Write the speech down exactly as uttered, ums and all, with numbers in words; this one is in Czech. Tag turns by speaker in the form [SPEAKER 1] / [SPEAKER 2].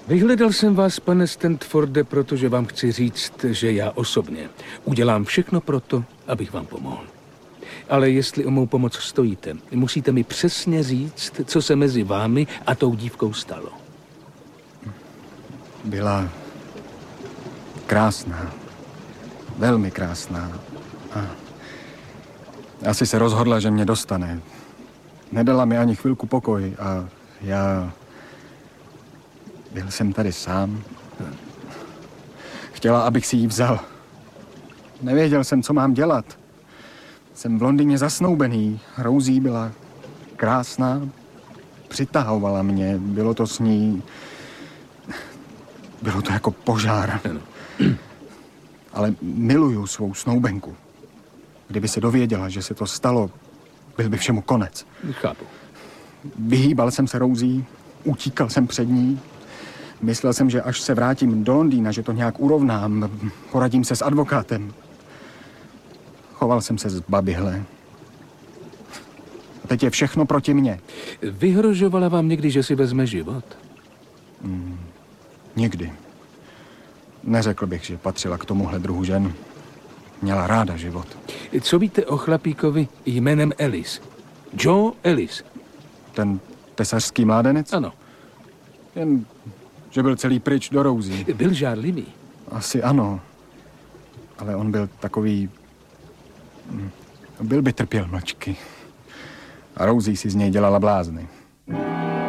[SPEAKER 1] Vyhledal jsem vás, pane Stanforde, protože vám chci říct, že já osobně udělám všechno proto, abych vám pomohl. Ale jestli o mou pomoc stojíte, musíte mi přesně říct, co se mezi vámi a tou dívkou stalo.
[SPEAKER 2] Byla krásná. Velmi krásná. A asi se rozhodla, že mě dostane. Nedala mi ani chvilku pokoj a já... Byl jsem tady sám. Chtěla, abych si ji vzal. Nevěděl jsem, co mám dělat. Jsem v Londýně zasnoubený. Rosie byla krásná. Přitahovala mě. Bylo to s ní... Bylo to jako požár. Ale miluju svou snoubenku. Kdyby se dověděla, že se to stalo, byl by všemu konec.
[SPEAKER 1] Chápu.
[SPEAKER 2] Vyhýbal jsem se Rosie, utíkal jsem před ní. Myslel jsem, že až se vrátím do Londýna, že to nějak urovnám, poradím se s advokátem. Choval jsem se zbabihle. A teď je všechno proti mně.
[SPEAKER 1] Vyhrožovala vám někdy, že si vezme život?
[SPEAKER 2] Hmm, nikdy. Neřekl bych, že patřila k tomuhle druhu žen. Měla ráda život.
[SPEAKER 1] Co víte o chlapíkovi jménem Ellis? Joe Ellis.
[SPEAKER 2] Ten tesařský mládenec?
[SPEAKER 1] Ano.
[SPEAKER 2] Jen, že byl celý pryč do Rosie.
[SPEAKER 1] Byl žárlivý.
[SPEAKER 2] Asi ano. Ale on byl takový... Byl by trpěl mlčky. A Rosie si z něj dělala blázny.